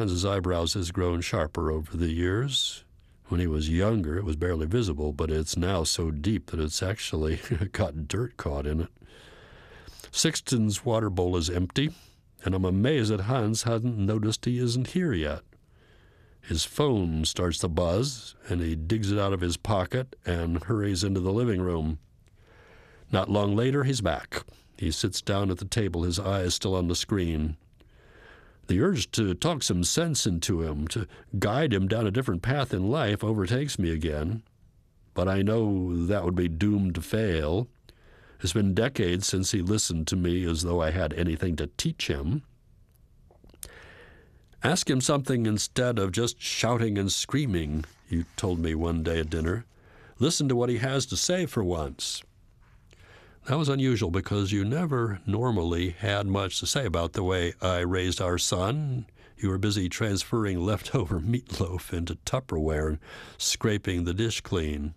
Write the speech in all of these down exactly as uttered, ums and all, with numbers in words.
Hans's eyebrows has grown sharper over the years. When he was younger, it was barely visible, but it's now so deep that it's actually got dirt caught in it. Sixton's water bowl is empty, and I'm amazed that Hans hadn't noticed he isn't here yet. His phone starts to buzz, and he digs it out of his pocket and hurries into the living room. Not long later, he's back. He sits down at the table, his eyes still on the screen. The urge to talk some sense into him, to guide him down a different path in life, overtakes me again. But I know that would be doomed to fail. It's been decades since he listened to me as though I had anything to teach him. Ask him something instead of just shouting and screaming, you told me one day at dinner. Listen to what he has to say for once. That was unusual because you never normally had much to say about the way I raised our son. You were busy transferring leftover meatloaf into Tupperware and scraping the dish clean.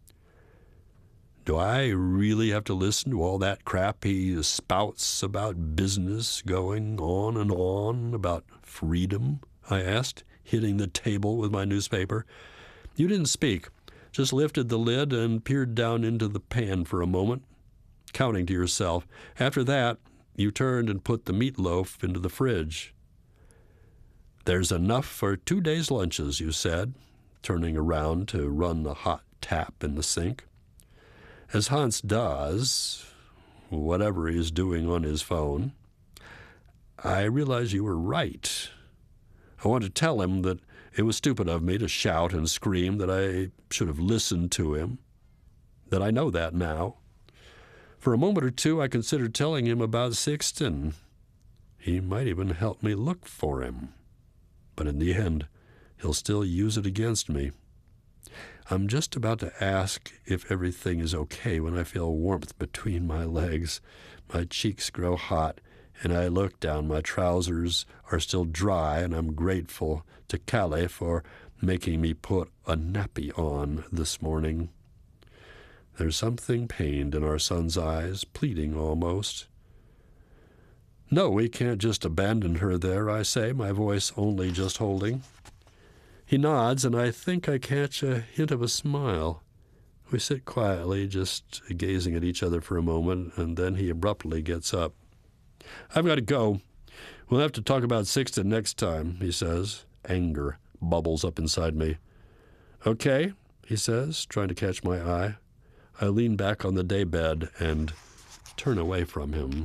Do I really have to listen to all that crap he spouts about business going on and on, about freedom? I asked, hitting the table with my newspaper. You didn't speak, just lifted the lid and peered down into the pan for a moment, counting to yourself. After that, you turned and put the meatloaf into the fridge. There's enough for two days' lunches, you said, turning around to run the hot tap in the sink. As Hans does, whatever he's doing on his phone, I realize you were right. I want to tell him that it was stupid of me to shout and scream, that I should have listened to him, that I know that now. For a moment or two, I considered telling him about Sixton. He might even help me look for him. But in the end, he'll still use it against me. I'm just about to ask if everything is okay when I feel warmth between my legs. My cheeks grow hot, and I look down. My trousers are still dry, and I'm grateful to Callie for making me put a nappy on this morning. There's something pained in our son's eyes, pleading almost. No, we can't just abandon her there, I say, my voice only just holding. He nods, and I think I catch a hint of a smile. We sit quietly, just gazing at each other for a moment, and then he abruptly gets up. I've got to go. We'll have to talk about Sixton next time, he says. Anger bubbles up inside me. Okay, he says, trying to catch my eye. I lean back on the daybed and turn away from him.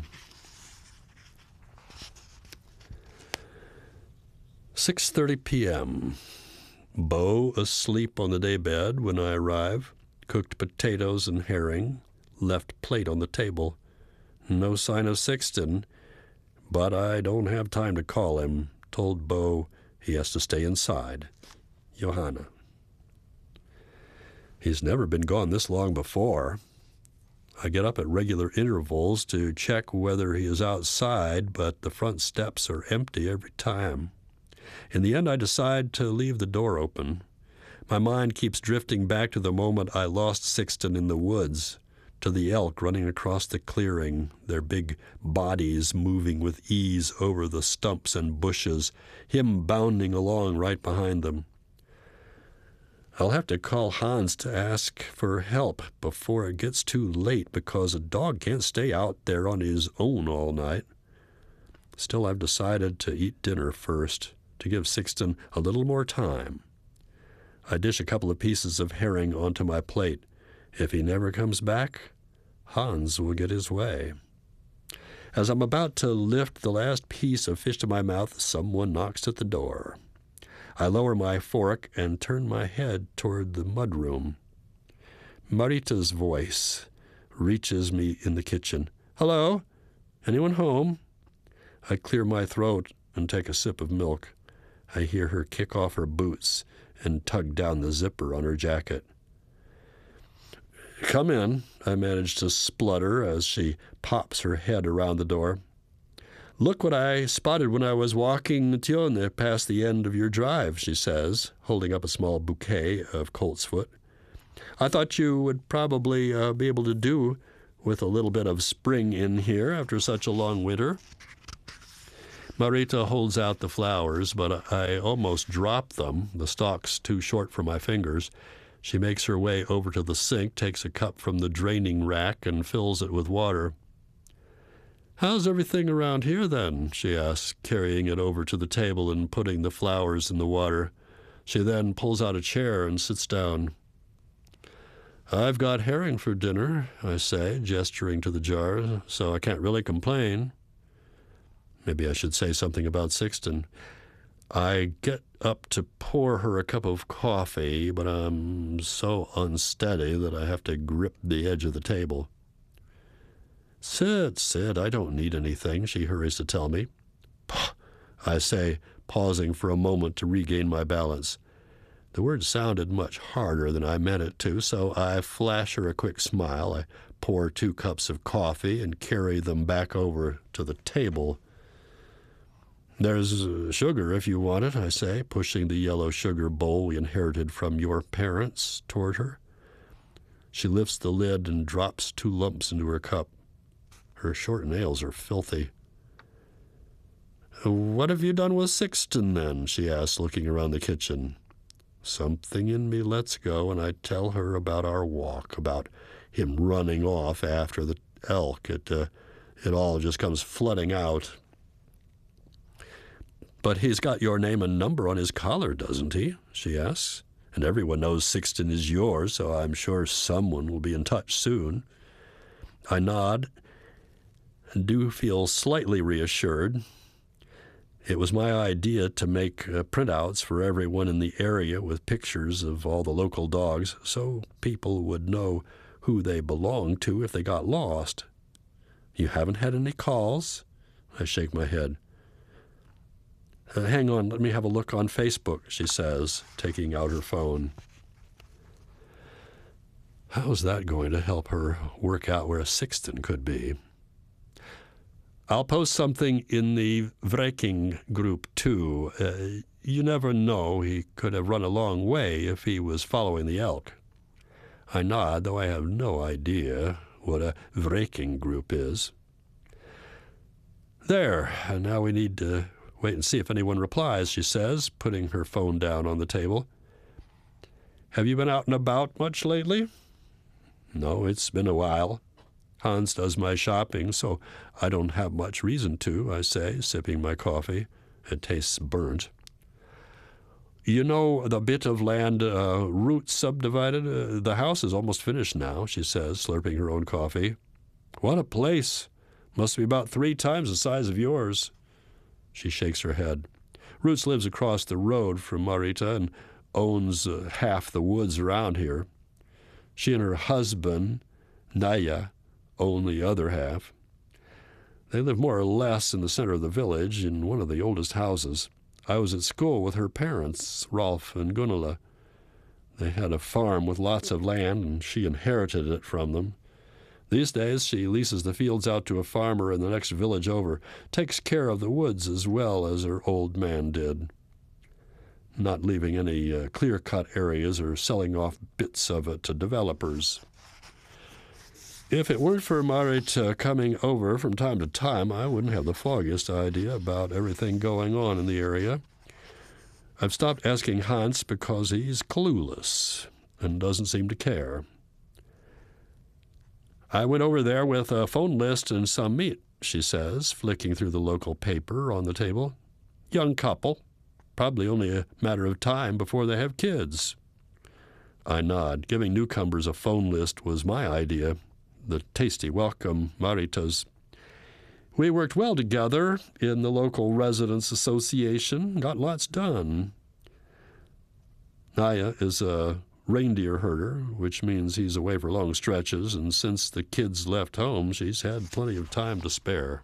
six thirty p.m. Bo asleep on the daybed when I arrive. Cooked potatoes and herring. Left plate on the table. No sign of Sixton, but I don't have time to call him. Told Bo he has to stay inside. Johanna. He's never been gone this long before. I get up at regular intervals to check whether he is outside, but the front steps are empty every time. In the end, I decide to leave the door open. My mind keeps drifting back to the moment I lost Sixton in the woods, to the elk running across the clearing, their big bodies moving with ease over the stumps and bushes, him bounding along right behind them. I'll have to call Hans to ask for help before it gets too late, because a dog can't stay out there on his own all night. Still, I've decided to eat dinner first, to give Sixton a little more time. I dish a couple of pieces of herring onto my plate. If he never comes back, Hans will get his way. As I'm about to lift the last piece of fish to my mouth, someone knocks at the door. I lower my fork and turn my head toward the mudroom. Marita's voice reaches me in the kitchen. Hello? Anyone home? I clear my throat and take a sip of milk. I hear her kick off her boots and tug down the zipper on her jacket. Come in, I manage to splutter as she pops her head around the door. Look what I spotted when I was walking Tione past the end of your drive, she says, holding up a small bouquet of coltsfoot. I thought you would probably uh, be able to do with a little bit of spring in here after such a long winter. Marita holds out the flowers, but I almost drop them, the stalks too short for my fingers. She makes her way over to the sink, takes a cup from the draining rack, and fills it with water. "How's everything around here, then?" she asks, carrying it over to the table and putting the flowers in the water. She then pulls out a chair and sits down. "I've got herring for dinner," I say, gesturing to the jar, "so I can't really complain." Maybe I should say something about Sixten. I get up to pour her a cup of coffee, but I'm so unsteady that I have to grip the edge of the table. "Sit, sit, I don't need anything," she hurries to tell me. "Pah," I say, pausing for a moment to regain my balance. The word sounded much harder than I meant it to, so I flash her a quick smile. I pour two cups of coffee and carry them back over to the table. "There's sugar if you want it," I say, pushing the yellow sugar bowl we inherited from your parents toward her. She lifts the lid and drops two lumps into her cup. Her short nails are filthy. "What have you done with Sixten, then?" she asks, looking around the kitchen. Something in me lets go, and I tell her about our walk, about him running off after the elk. It, uh, it all just comes flooding out. "But he's got your name and number on his collar, doesn't he?" she asks. "And everyone knows Sixten is yours, so I'm sure someone will be in touch soon." I nod and do feel slightly reassured. It was my idea to make uh, printouts for everyone in the area with pictures of all the local dogs, so people would know who they belonged to if they got lost. "You haven't had any calls?" I shake my head. Uh, hang on, let me have a look on Facebook, she says, taking out her phone. How's that going to help her work out where a Sixten could be? I'll post something in the Vreking group, too. Uh, you never know, he could have run a long way if he was following the elk. I nod, though I have no idea what a Vreking group is. There, and now we need to wait and see if anyone replies, she says, putting her phone down on the table. Have you been out and about much lately? No, it's been a while. Hans does my shopping, so I don't have much reason to, I say, sipping my coffee. It tastes burnt. You know the bit of land uh, Root subdivided? Uh, the house is almost finished now, she says, slurping her own coffee. What a place. Must be about three times the size of yours. She shakes her head. Roots lives across the road from Marita and owns uh, half the woods around here. She and her husband, Naya, own the other half. They live more or less in the center of the village in one of the oldest houses. I was at school with her parents, Rolf and Gunilla. They had a farm with lots of land, and she inherited it from them. These days, she leases the fields out to a farmer in the next village over, takes care of the woods as well as her old man did, not leaving any uh, clear-cut areas or selling off bits of it to developers. If it weren't for Marita coming over from time to time, I wouldn't have the foggiest idea about everything going on in the area. I've stopped asking Hans because he's clueless and doesn't seem to care. I went over there with a phone list and some meat, she says, flicking through the local paper on the table. Young couple. Probably only a matter of time before they have kids. I nod. Giving newcomers a phone list was my idea. The tasty welcome Marita's. We worked well together in the local residents association, got lots done. Naya is a reindeer herder, which means he's away for long stretches, and since the kids left home, she's had plenty of time to spare.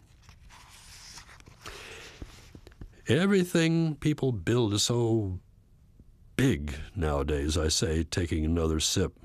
Everything people build is so big nowadays, I say, taking another sip.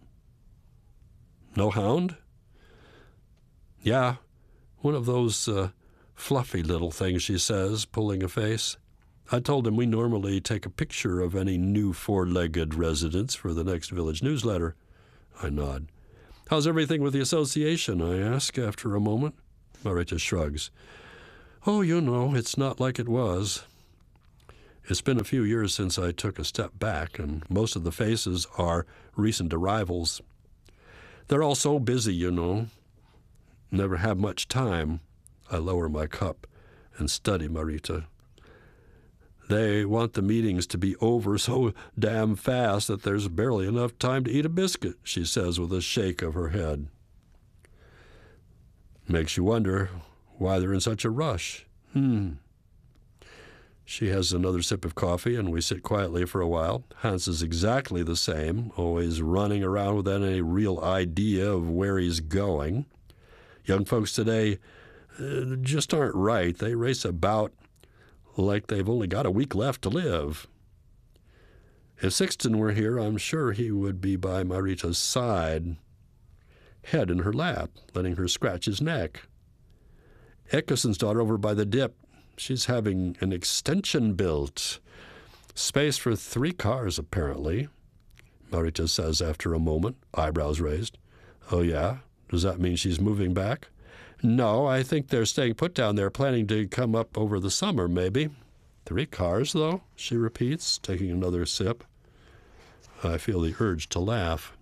No hound? Yeah, one of those uh, fluffy little things, she says, pulling a face. I told him we normally take a picture of any new four-legged residents for the next village newsletter. I nod. How's everything with the association, I ask after a moment. Marita shrugs. Oh, you know, it's not like it was. It's been a few years since I took a step back, and most of the faces are recent arrivals. They're all so busy, you know. Never have much time. I lower my cup and study Marita. They want the meetings to be over so damn fast that there's barely enough time to eat a biscuit, she says with a shake of her head. Makes you wonder why they're in such a rush. Hmm. She has another sip of coffee, and we sit quietly for a while. Hans is exactly the same, always running around without any real idea of where he's going. Young folks today uh, just aren't right. They race about like they've only got a week left to live. If Sixten were here, I'm sure he would be by Marita's side, head in her lap, letting her scratch his neck. Eckerson's daughter over by the dip, she's having an extension built. Space for three cars, apparently, Marita says after a moment, eyebrows raised. Oh, yeah? Does that mean she's moving back? No, I think they're staying put down there, planning to come up over the summer, maybe. Three cars, though, she repeats, taking another sip. I feel the urge to laugh.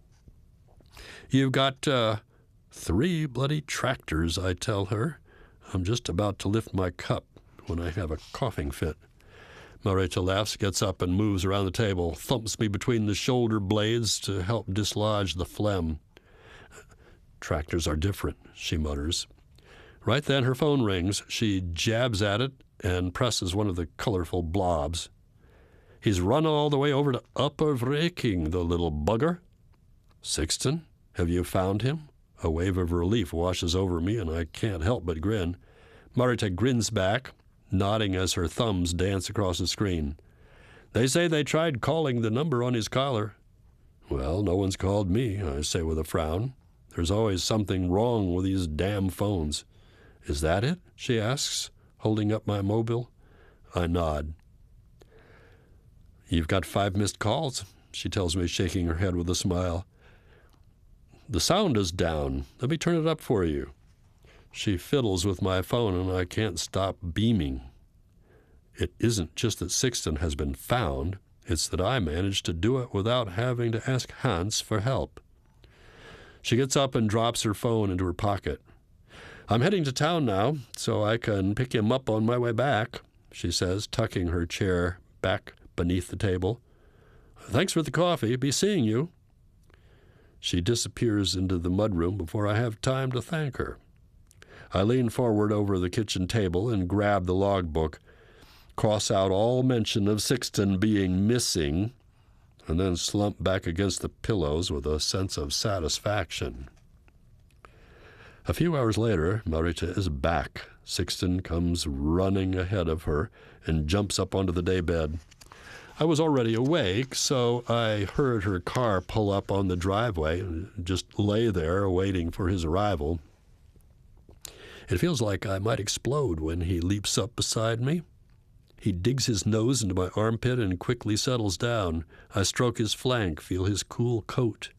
You've got uh, three bloody tractors, I tell her. I'm just about to lift my cup when I have a coughing fit. Marita laughs, gets up and moves around the table, thumps me between the shoulder blades to help dislodge the phlegm. Tractors are different, she mutters. Right then her phone rings. She jabs at it and presses one of the colorful blobs. He's run all the way over to Upper Vreking, the little bugger. Sixten, have you found him? A wave of relief washes over me, and I can't help but grin. Marita grins back, nodding as her thumbs dance across the screen. They say they tried calling the number on his collar. Well, no one's called me, I say with a frown. There's always something wrong with these damn phones. Is that it? She asks, holding up my mobile. I nod. You've got five missed calls, she tells me, shaking her head with a smile. The sound is down. Let me turn it up for you. She fiddles with my phone, and I can't stop beaming. It isn't just that Sixten has been found. It's that I managed to do it without having to ask Hans for help. She gets up and drops her phone into her pocket. I'm heading to town now, so I can pick him up on my way back, she says, tucking her chair back beneath the table. Thanks for the coffee. Be seeing you. She disappears into the mudroom before I have time to thank her. I lean forward over the kitchen table and grab the logbook, cross out all mention of Sixten being missing, and then slump back against the pillows with a sense of satisfaction. A few hours later, Marita is back. Sixten comes running ahead of her and jumps up onto the daybed. I was already awake, so I heard her car pull up on the driveway and just lay there waiting for his arrival. It feels like I might explode when he leaps up beside me. He digs his nose into my armpit and quickly settles down. I stroke his flank, feel his cool coat.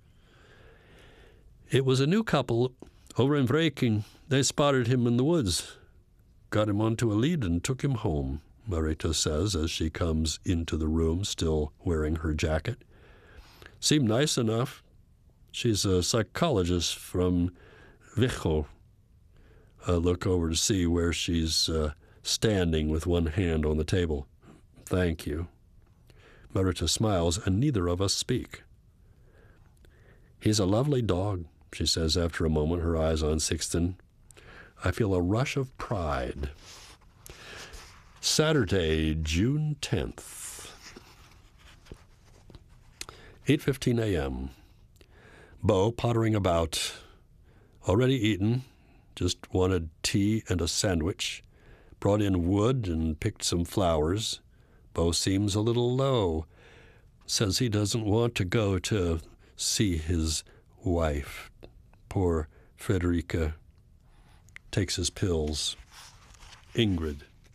It was a new couple over in Vreking. They spotted him in the woods, got him onto a lead and took him home, Marita says as she comes into the room, still wearing her jacket. Seemed nice enough. She's a psychologist from Vichel. I look over to see where she's uh, standing with one hand on the table. Thank you. Marita smiles, and neither of us speak. He's a lovely dog, she says after a moment, her eyes on Sixten. I feel a rush of pride. Saturday, June tenth. eight fifteen a.m. Bo pottering about. Already eaten. Just wanted tea and a sandwich. Brought in wood and picked some flowers. Bo seems a little low. Says he doesn't want to go to see his wife. Poor Frederica. Takes his pills. Ingrid.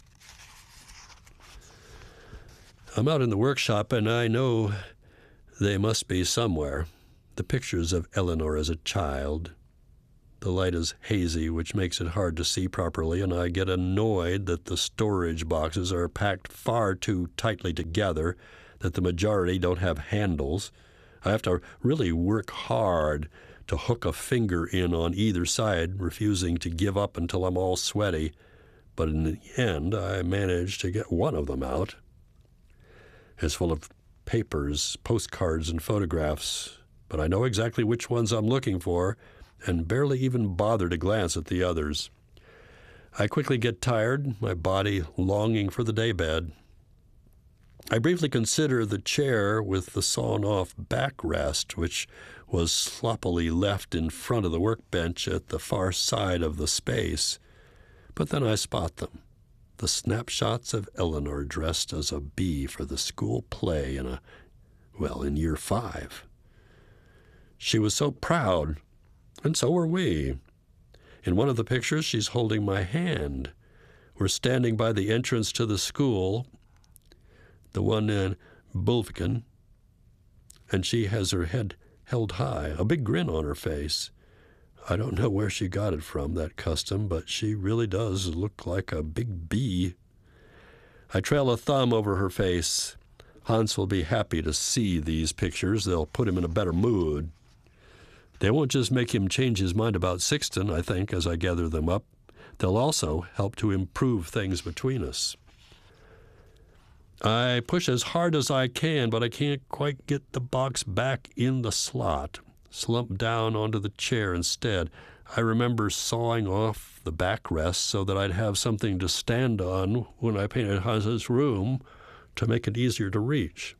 I'm out in the workshop, and I know they must be somewhere. The pictures of Eleanor as a child. The light is hazy, which makes it hard to see properly, and I get annoyed that the storage boxes are packed far too tightly together, that the majority don't have handles. I have to really work hard to hook a finger in on either side, refusing to give up until I'm all sweaty. But in the end, I manage to get one of them out. It's full of papers, postcards, and photographs, but I know exactly which ones I'm looking for and barely even bother to glance at the others. I quickly get tired, my body longing for the daybed. I briefly consider the chair with the sawn-off backrest, which was sloppily left in front of the workbench at the far side of the space. But then I spot them, the snapshots of Eleanor dressed as a bee for the school play in a, well, in year five. She was so proud, and so were we. In one of the pictures, she's holding my hand. We're standing by the entrance to the school, the one in Bulvkin, and she has her head held high, a big grin on her face. I don't know where she got it from, that custom, but she really does look like a big bee. I trail a thumb over her face. Hans will be happy to see these pictures. They'll put him in a better mood. They won't just make him change his mind about Sixten, I think, as I gather them up. They'll also help to improve things between us. I push as hard as I can, but I can't quite get the box back in the slot. Slump down onto the chair instead. I remember sawing off the backrest so that I'd have something to stand on when I painted Hans's room to make it easier to reach.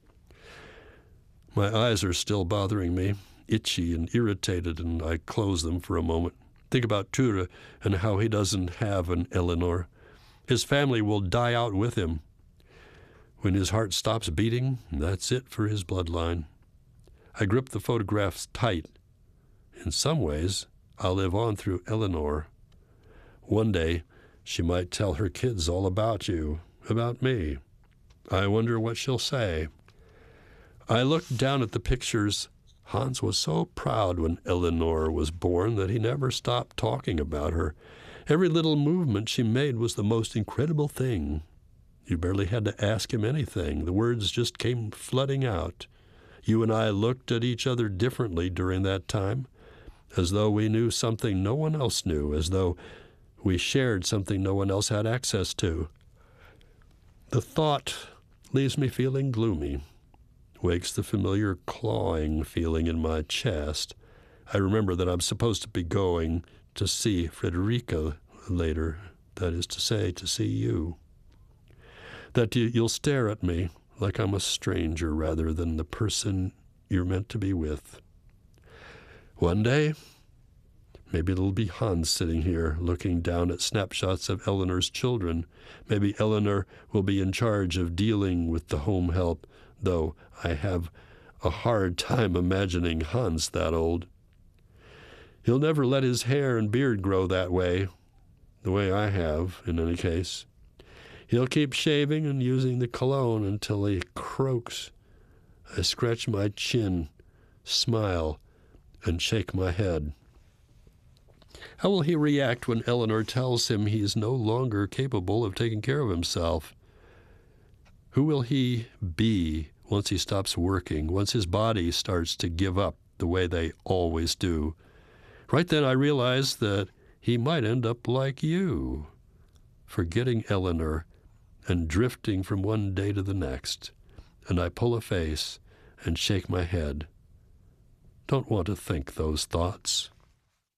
My eyes are still bothering me, itchy and irritated, and I close them for a moment. Think about Ture and how he doesn't have an Eleanor. His family will die out with him. When his heart stops beating, that's it for his bloodline. I grip the photographs tight. In some ways, I'll live on through Eleanor. One day, she might tell her kids all about you, about me. I wonder what she'll say. I looked down at the pictures. Hans was so proud when Eleanor was born that he never stopped talking about her. Every little movement she made was the most incredible thing. You barely had to ask him anything. The words just came flooding out. You and I looked at each other differently during that time, as though we knew something no one else knew, as though we shared something no one else had access to. The thought leaves me feeling gloomy, wakes the familiar clawing feeling in my chest. I remember that I'm supposed to be going to see Frederica later, that is to say, to see you. That you, you'll stare at me like I'm a stranger rather than the person you're meant to be with. One day, maybe it'll be Hans sitting here looking down at snapshots of Eleanor's children. Maybe Eleanor will be in charge of dealing with the home help, though I have a hard time imagining Hans that old. He'll never let his hair and beard grow that way, the way I have, in any case. He'll keep shaving and using the cologne until he croaks. I scratch my chin, smile, and shake my head. How will he react when Eleanor tells him he is no longer capable of taking care of himself? Who will he be once he stops working, once his body starts to give up the way they always do? Right then I realize that he might end up like you, forgetting Eleanor and drifting from one day to the next, and I pull a face and shake my head. Don't want to think those thoughts.